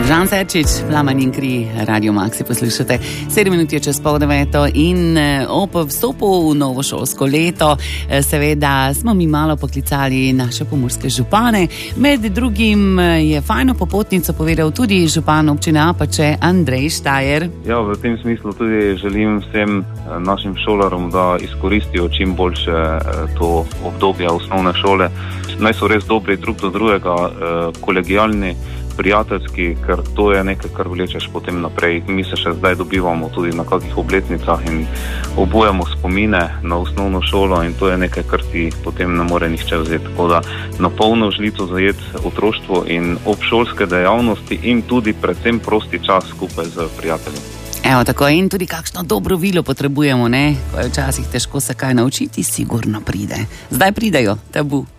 Žan Serčič, Plamen in kri, Radio Maxi poslušate. 7 minut je čez 8:30 in ob vstopu v novo šolsko leto seveda smo mi malo poklicali naše pomurske župane. Med drugim je fajno popotnico povedal tudi župan občine Apače Andrej Štajer. Ja, v tem smislu tudi želim vsem našim šolarom, da izkoristijo čim boljše to obdobje osnovne šole. Naj so res dobri drug do drugega, kolegijalni, prijateljski, ker to je nekaj, kar vlečeš potem naprej. Mi se še zdaj dobivamo tudi na kakih obletnicah in obujamo spomine na osnovno šolo in to je nekaj, kar ti potem ne more nihče vzeti. Tako da na polno žlico zajeti otroštvo in obšolske dejavnosti in tudi predvsem prosti čas skupaj z prijatelji. Evo tako, in tudi kakšno dobro vilo potrebujemo, ne? Ko je včasih težko se kaj naučiti, sigurno pride. Zdaj pridejo, Tabu.